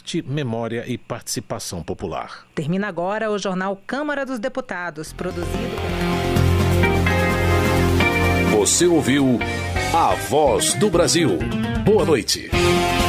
Arte, Memória e Participação Popular. Termina agora o jornal Câmara dos Deputados, produzido por... Você ouviu A Voz do Brasil. Boa noite.